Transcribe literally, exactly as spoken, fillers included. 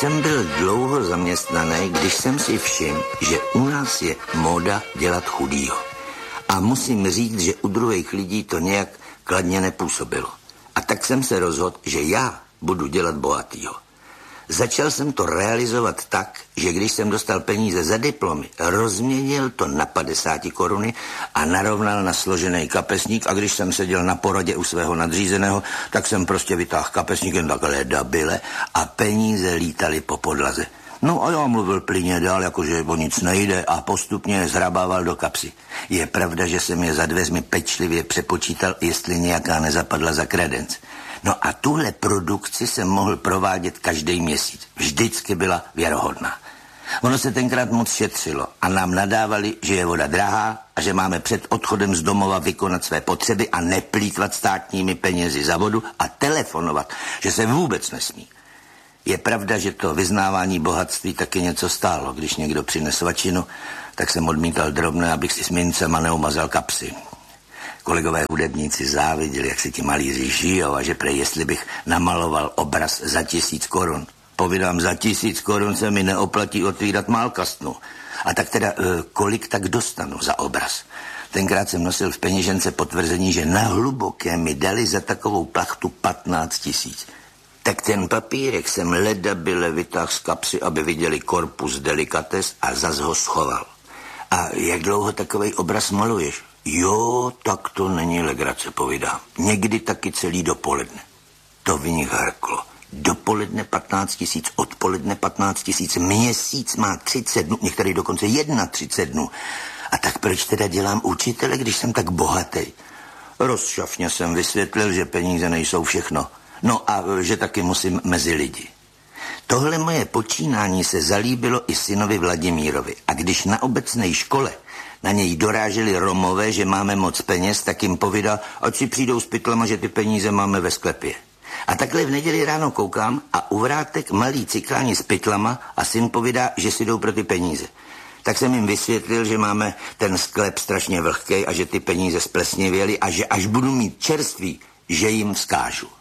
jsem byl dlouho zaměstnaný, když jsem si všiml, že u nás je móda dělat chudýho. A musím říct, že u druhých lidí to nějak kladně nepůsobilo. A tak jsem se rozhodl, že já budu dělat bohatýho. Začal jsem to realizovat tak, že když jsem dostal peníze za diplomy, rozměnil to na padesát koruny a narovnal na složený kapesník, a když jsem seděl na poradě u svého nadřízeného, tak jsem prostě vytáhl kapesníkem takhle dabile a peníze lítaly po podlaze. No a já mluvil plyně dál, jakože o nic nejde, a postupně je zhrabával do kapsy. Je pravda, že jsem je za dveřmi pečlivě přepočítal, jestli nějaká nezapadla za kredenc. No a tuhle produkci jsem mohl provádět každý měsíc. Vždycky byla věrohodná. Ono se tenkrát moc šetřilo a nám nadávali, že je voda drahá a že máme před odchodem z domova vykonat své potřeby a neplýtvat státními penězi za vodu a telefonovat, že se vůbec nesmí. Je pravda, že to vyznávání bohatství taky něco stálo. Když někdo přines svačinu, tak jsem odmítal drobné, abych si s mincema neumazal kapsy. Kolegové hudebníci záviděli, jak si ti malíři žijou, a že prej, jestli bych namaloval obraz za tisíc korun. Povídám, za tisíc korun se mi neoplatí otvírat málkastnu. A tak teda, kolik tak dostanu za obraz? Tenkrát jsem nosil v peněžence potvrzení, že na hluboké mi dali za takovou plachtu patnáct tisíc. Tak ten papírek jsem ledabyle vytáhl z kapsy, aby viděli korpus delikates, a zas ho schoval. A jak dlouho takovej obraz maluješ? Jo, tak to není legrace, povídám. Někdy taky celý dopoledne. To v nich hrklo. Dopoledne patnáct tisíc, odpoledne patnáct tisíc, měsíc má třicet dnů, některý dokonce třicet jedna dnů. A tak proč teda dělám učitele, když jsem tak bohatý? Rozšafně jsem vysvětlil, že peníze nejsou všechno. No a že taky musím mezi lidi. Tohle moje počínání se zalíbilo i synovi Vladimírovi. A když na obecné škole na něj doráželi Romové, že máme moc peněz, tak jim povídal, ať si přijdou s pytlama, že ty peníze máme ve sklepě. A takhle v neděli ráno koukám a u vrátek malý cykláni s pytlama a syn povídá, že si jdou pro ty peníze. Tak jsem jim vysvětlil, že máme ten sklep strašně vlhkej a že ty peníze splesnivěly a že až budu mít čerství, že jim vzkážu.